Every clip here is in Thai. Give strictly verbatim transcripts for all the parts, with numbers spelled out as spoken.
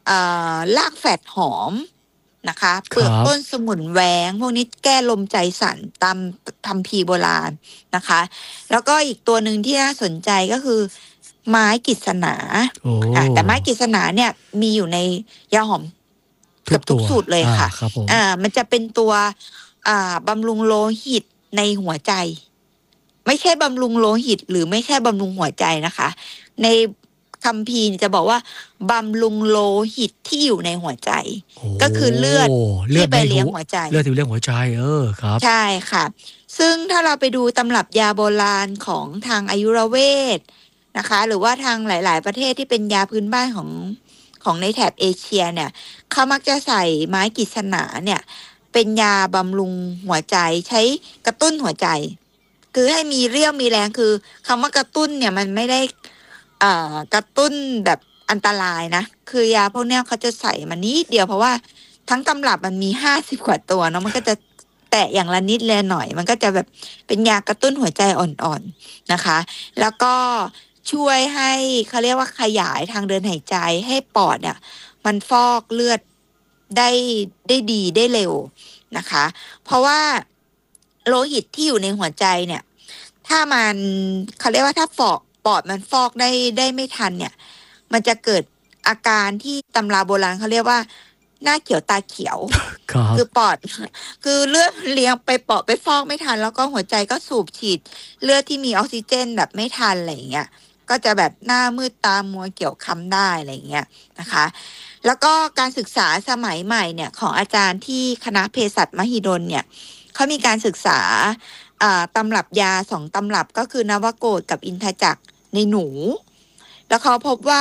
รากแฝดหอมนะคะเปลือกต้นสมุนแหวงพวกนี้แก้ลมใจสั่นตามคัมภีร์โบราณนะคะแล้วก็อีกตัวหนึ่งที่น่าสนใจก็คือไม้กฤษณาแต่ไม้กฤษณาเนี่ยมีอยู่ในยาหอมเกือบทุกสูตรเลยค่ะอ่ามันจะเป็นตัวอ่าบำรุงโลหิตในหัวใจไม่ใช่บำรุงโลหิตหรือไม่ใช่บำรุงหัวใจนะคะในคัมภีร์จะบอกว่าบำรุงโลหิตที่อยู่ในหัวใจก็คือเลือดที่ไปเลี้ยงหัวใจเลือดที่เลี้ยงหัวใจเออครับใช่ค่ะซึ่งถ้าเราไปดูตำรับยาโบราณของทางอายุรเวทนะคะหรือว่าทางหลายๆประเทศที่เป็นยาพื้นบ้านของของในแถบเอเชียเนี่ยเขามักจะใส่ไม้กฤษณาเนี่ยเป็นยาบำรุงหัวใจใช้กระตุ้นหัวใจคือให้มีเรี่ยวมีแรงคือคำว่ากระตุ้นเนี่ยมันไม่ได้อ่ากระตุ้นแบบอันตรายนะคือยาพวกเนี้ยเขาจะใส่มานิดเดียวเพราะว่าทั้งตำรับมันมีห้าสิบกว่าตัวเนาะมันก็จะแตะอย่างละนิดเลยหน่อยมันก็จะแบบเป็นยากระตุ้นหัวใจอ่อนๆนะคะแล้วก็ช่วยให้เขาเรียกว่าขยายทางเดินหายใจให้ปอดเนี่ยมันฟอกเลือดได้ได้ดีได้เร็วนะคะเพราะว่าโลหิตที่อยู่ในหัวใจเนี่ยถ้ามันเขาเรียกว่าถ้าฟอกปอดมันฟอกได้ได้ไม่ทันเนี่ยมันจะเกิดอาการที่ตำราโบราณเขาเรียกว่าหน้าเขียวตาเขียว คือปอดคือเลือดเลี้ยงไปปอดไปฟอกไม่ทันแล้วก็หัวใจก็สูบฉีดเลือดที่มีออกซิเจนแบบไม่ทันอะไรอย่างเงี้ยก็จะแบบหน้ามืดตามัวเกี่ยวค้ำได้อะไรอย่างเงี้ยนะคะแล้วก็การศึกษาสมัยใหม่เนี่ยของอาจารย์ที่คณะเภสัชมหิดลเนี่ยเขามีการศึกษาตำรับยาสองตำรับก็คือนวโกฏกับอินทจักรในหนูแล้วเขาพบว่า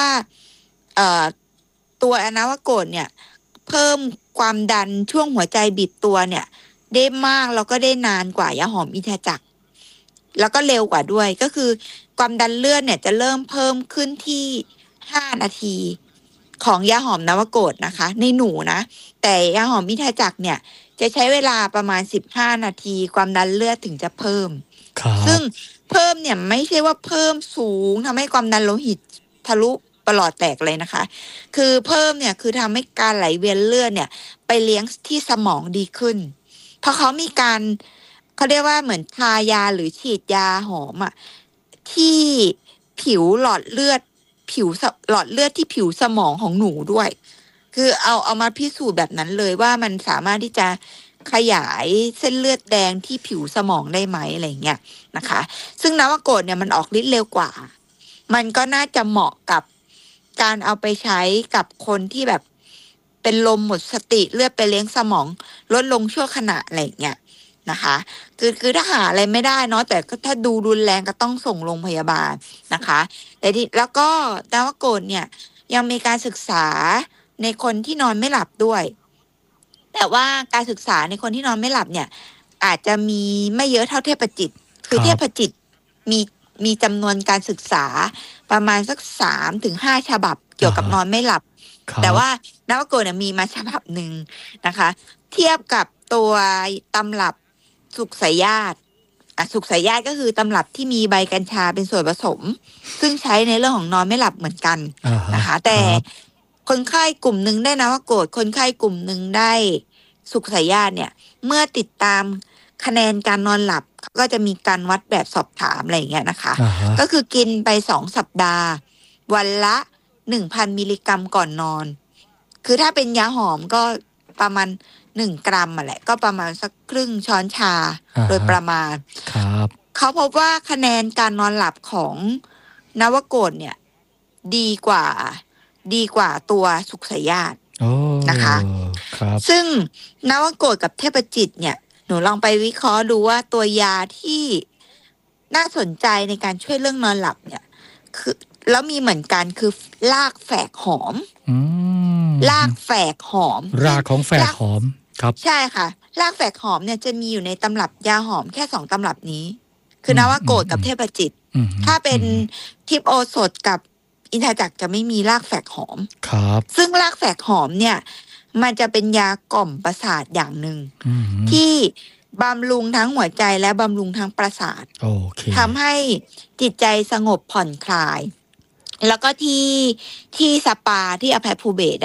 ตัวนวโกฏเนี่ยเพิ่มความดันช่วงหัวใจบีบตัวเนี่ยได้มากแล้วก็ได้นานกว่ายาหอมอินทจักรแล้วก็เร็วกว่าด้วยก็คือความดันเลือดเนี่ยจะเริ่มเพิ่มขึ้นที่ห้านาทีของยาหอมนวโกฏนะคะในหนูนะแต่ยาหอมอินทจักรเนี่ยจะใช้เวลาประมาณสิบห้านาทีความดันเลือดถึงจะเพิ่มซึ่งเพิ่มเนี่ยไม่ใช่ว่าเพิ่มสูงทำให้ความดันโลหิตทะลุปลอดแตกเลยนะคะคือเพิ่มเนี่ยคือทำให้การไหลเวียนเลือดเนี่ยไปเลี้ยงที่สมองดีขึ้นเพราะเขามีการเขาเรียกว่าเหมือนทายาหรือฉีดยาหอมอ่ะที่ผิวหลอดเลือดผิวหลอดเลือดที่ผิวสมองของหนูด้วยคือเอาเอามาพิสูจน์แบบนั้นเลยว่ามันสามารถที่จะขยายเส้นเลือดแดงที่ผิวสมองได้ไหมอะไรเงี้ยนะคะซึ่งนวโกฏเนี่ยมันออกฤทธิ์เร็วกว่ามันก็น่าจะเหมาะกับการเอาไปใช้กับคนที่แบบเป็นลมหมดสติเลือดไปเลี้ยงสมองลดลงชั่วขณะอะไรเงี้ยนะคะคือคือถ้าหาอะไรไม่ได้เนาะแต่ก็ถ้าดูรุนแรงก็ต้องส่งโรงพยาบาลนะคะแต่ที่แล้วก็นวโกฏเนี่ยยังมีการศึกษาในคนที่นอนไม่หลับด้วยแต่ว่าการศึกษาในคนที่นอนไม่หลับเนี่ยอาจจะมีไม่เยอะเท่าเทพจิตคือเทพจิตมีมีจำนวนการศึกษาประมาณสักสามถึงห้าฉบับเกี่ยวกับนอนไม่หลับแต่ว่านวโกฏเนี่ยมีมาฉบับหนึ่งนะคะเทียบกับตัวตำรับสุขสายญาติอ่ะสุขสายญาติก็คือตำรับที่มีใบกัญชาเป็นส่วนผสมซึ่งใช้ในเรื่องของนอนไม่หลับเหมือนกันนะคะแต่คนไข้กลุ่มหนึ่งได้นวโกฏคนไข้กลุ่มหนึ่งได้สุขสายญาติเนี่ยเมื่อติดตามคะแนนการนอนหลับก็จะมีการวัดแบบสอบถามอะไรอย่างเงี้ยนะคะก็คือกินไปสองสัปดาห์วันละหนึ่งพันมิลลิกรัมก่อนนอนคือถ้าเป็นยาหอมก็ประมาณหนึ่งกรัมอ่ะแหละก็ประมาณสักครึ่งช้อนชาโดยประมาณครับเขาพบว่าคะแนนการนอนหลับของนวโกฏเนี่ยดีกว่าดีกว่าตัวสุขสายญาตินะคะครับซึ่งนวโกฏกับเทพจิตเนี่ยหนูลองไปวิเคราะห์ดูว่าตัวยาที่น่าสนใจในการช่วยเรื่องนอนหลับเนี่ยคือแล้วมีเหมือนกันคือรากแฝกหอมรากแฝกหอมรากของแฝกหอมครับใช่ค่ะรากแฝกหอมเนี่ยจะมีอยู่ในตำรับยาหอมแค่สองตำรับนี้คือนวโกฏกับเทพจิตถ้าเป็นทิพโอสถกับอินทจักรจะไม่มีรากแฝกหอมครับซึ่งรากแฝกหอมเนี่ยมันจะเป็นยากล่อมประสาทอย่างหนึ่งที่บำรุงทั้งหัวใจและบำรุงทั้งประสาททำให้จิตใจสงบผ่อนคลายแล้วก็ที่ที่สปาที่อภัยภูเบศ